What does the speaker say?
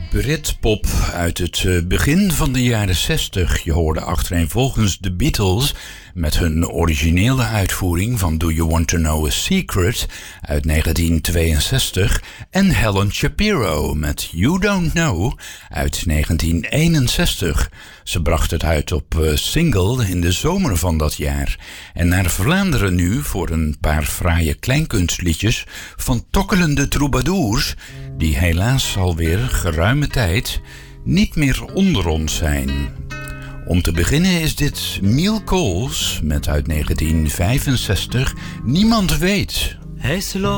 Britpop uit het begin van de jaren 60. Je hoorde achtereenvolgens de Beatles met hun originele uitvoering van Do You Want to Know a Secret uit 1962 en Helen Shapiro met You Don't Know uit 1961. Ze bracht het uit op single in de zomer van dat jaar. En naar Vlaanderen nu voor een paar fraaie kleinkunstliedjes van tokkelende troubadours die helaas alweer geruime tijd niet meer onder ons zijn. Om te beginnen is dit Miel Coles met uit 1965 Niemand Weet. Hey,